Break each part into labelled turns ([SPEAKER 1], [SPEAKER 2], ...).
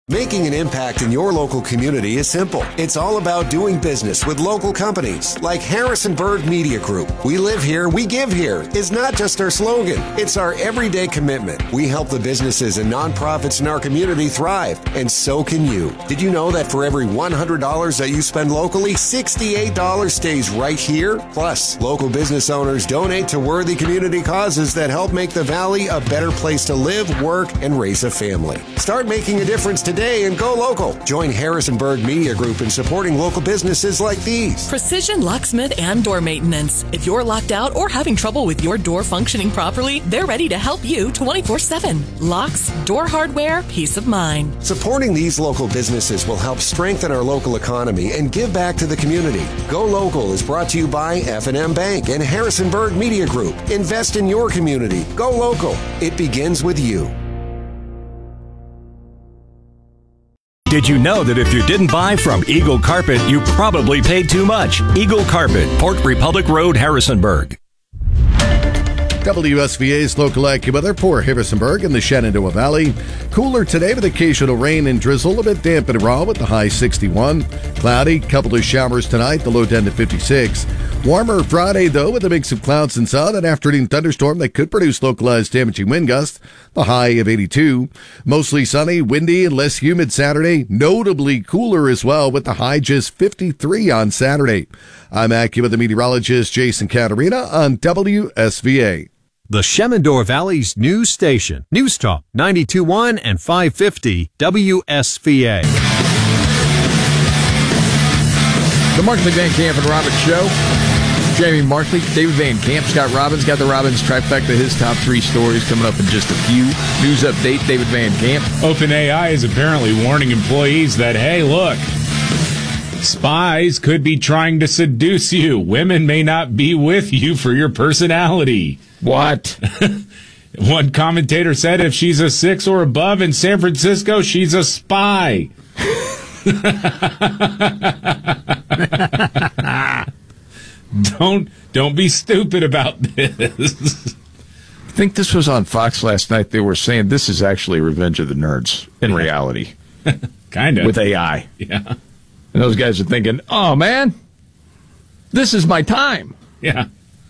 [SPEAKER 1] Making an impact in your local community is simple. It's all about doing business with local companies like Harrisonburg Media Group. We live here, we give here is not just our slogan. It's our everyday commitment. We help the businesses and nonprofits in our community thrive, and so can you. Did you know that for every $100 that you spend locally, $68 stays right here? Plus, local business owners donate to worthy community causes that help make the Valley a better place to live, work, and raise a family. Start making a difference today and go local. Join Harrisonburg Media Group in supporting local businesses like these.
[SPEAKER 2] Precision Locksmith and Door Maintenance. If you're locked out or having trouble with your door functioning properly, they're ready to help you 24/7. Locks, door hardware, peace of mind.
[SPEAKER 1] Supporting these local businesses will help strengthen our local economy and give back to the community. Go Local is brought to you by F&M Bank and Harrisonburg Media Group. Invest in your community. Go local. It begins with you.
[SPEAKER 3] Did you know that if you didn't buy from Eagle Carpet, you probably paid too much? Eagle Carpet, Port Republic Road, Harrisonburg.
[SPEAKER 4] WSVA's local AccuWeather for Harrisonburg and the Shenandoah Valley. Cooler today with occasional rain and drizzle, a bit damp and raw with the high 61. Cloudy, couple of showers tonight, the low 10 to 56. Warmer Friday, though, with a mix of clouds and sun. An afternoon thunderstorm that could produce localized damaging wind gusts, the high of 82. Mostly sunny, windy, and less humid Saturday. Notably cooler as well with the high just 53 on Saturday. I'm AccuWeather meteorologist Jason Caterina on WSVA.
[SPEAKER 5] The Shenandoah Valley's news station. News Talk 92.1 and 550 WSVA.
[SPEAKER 6] The Markley Van Camp and Robbins Show. Jamie Markley, David Van Camp, Scott Robbins. Got the Robbins trifecta, his top three stories coming up in just a few. News update, David Van Camp.
[SPEAKER 7] OpenAI is apparently warning employees that, hey, look, spies could be trying to seduce you. Women may not be with you for your personality.
[SPEAKER 6] What?
[SPEAKER 7] One commentator said if she's a 6 or above in San Francisco, she's a spy. Don't be stupid about this.
[SPEAKER 6] I think this was on Fox last night. They were saying this is actually Revenge of the Nerds in reality.
[SPEAKER 7] Kind of.
[SPEAKER 6] With AI.
[SPEAKER 7] Yeah.
[SPEAKER 6] And those guys are thinking, oh, man, this is my time.
[SPEAKER 7] Yeah.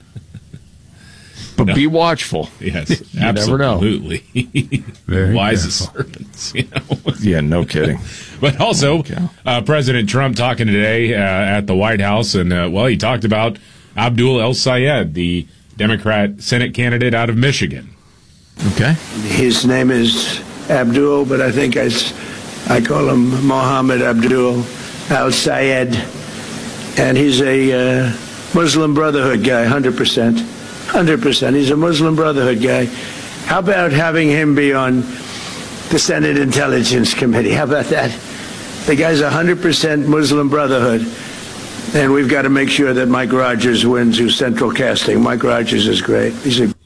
[SPEAKER 6] But be watchful.
[SPEAKER 7] Yes,
[SPEAKER 6] you never know.
[SPEAKER 7] Absolutely. Wise as serpents, you know.
[SPEAKER 6] Yeah, no kidding.
[SPEAKER 7] But also, President Trump talking today at the White House, and, he talked about Abdul El-Sayed, the Democrat Senate candidate out of Michigan.
[SPEAKER 6] Okay.
[SPEAKER 8] His name is Abdul, but I think I call him Mohammed Abdul El-Sayed, and he's a Muslim Brotherhood guy, 100%. 100%. He's a Muslim Brotherhood guy. How about having him be on the Senate Intelligence Committee? How about that? The guy's 100% Muslim Brotherhood. And we've got to make sure that Mike Rogers wins, who's central casting. Mike Rogers is great. He's a...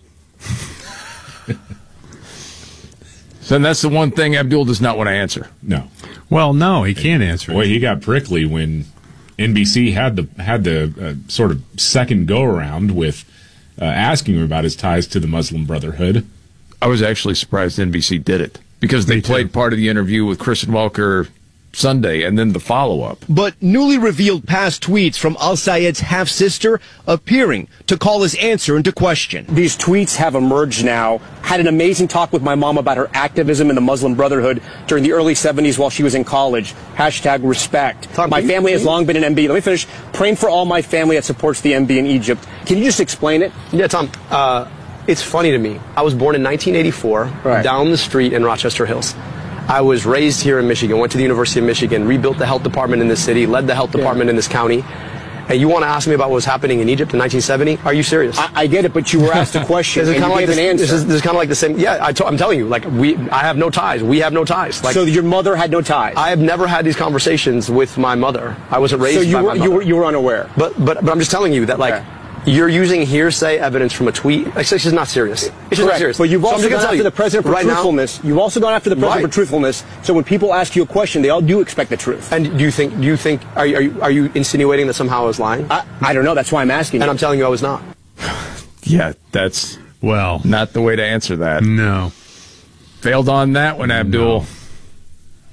[SPEAKER 6] So that's the one thing Abdul does not want to answer.
[SPEAKER 7] No.
[SPEAKER 9] Well, no, he can't answer.
[SPEAKER 7] Boy, he got prickly when NBC had the sort of second go-around with asking him about his ties to the Muslim Brotherhood.
[SPEAKER 6] I was actually surprised NBC did it because they played part of the interview with Kristen Welker Sunday and then the follow-up.
[SPEAKER 10] But newly revealed past tweets from Al-Sayed's half-sister appearing to call his answer into question.
[SPEAKER 11] These tweets have emerged now. Had an amazing talk with my mom about her activism in the Muslim Brotherhood during the early 70s while she was in college. Hashtag respect. My family has long been an MB. Let me finish. Praying for all my family that supports the MB in Egypt. Can you just explain it?
[SPEAKER 12] Yeah, Tom. It's funny to me. I was born in 1984 down the street in Rochester Hills. I was raised here in Michigan, went to the University of Michigan, rebuilt the health department in this city, led the health department in this county. And you want to ask me about what was happening in Egypt in 1970? Are you serious?
[SPEAKER 11] I get it, but you were asked a question and you gave an answer.
[SPEAKER 12] This is kind of like the same. Yeah, I'm telling you, like I have no ties. We have no ties. Like,
[SPEAKER 11] so your mother had no ties?
[SPEAKER 12] I have never had these conversations with my mother. I wasn't raised by my mother.
[SPEAKER 11] You were unaware.
[SPEAKER 12] But I'm just telling you that you're using hearsay evidence from a tweet. It's just not serious. It's just not serious.
[SPEAKER 11] But you've also gone after the president for truthfulness. You've also gone after the president for truthfulness. So when people ask you a question, they all do expect the truth.
[SPEAKER 12] And do you think? Are you insinuating that somehow I was lying?
[SPEAKER 11] I don't know. That's why I'm asking.
[SPEAKER 12] And I'm telling you, I was not.
[SPEAKER 6] Yeah, that's not the way to answer that.
[SPEAKER 9] No.
[SPEAKER 6] Failed on that one, Abdul.
[SPEAKER 9] No.